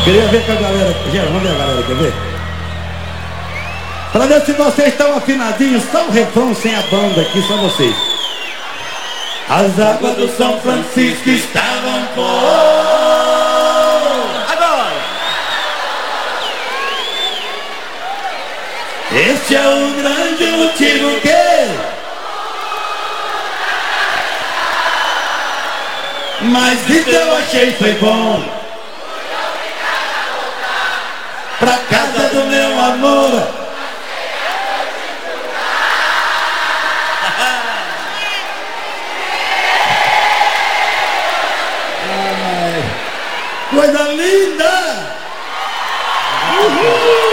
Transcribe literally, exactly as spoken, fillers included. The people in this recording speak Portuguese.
Queria ver com a galera. Gera, vamos ver a galera, quer ver? Pra ver se vocês estão afinadinhos, só o refrão sem a banda aqui, só vocês. As águas do São Francisco estavam por... Agora! Este é o grande motivo que... Mas isso eu achei foi bom. Pra casa do meu amor.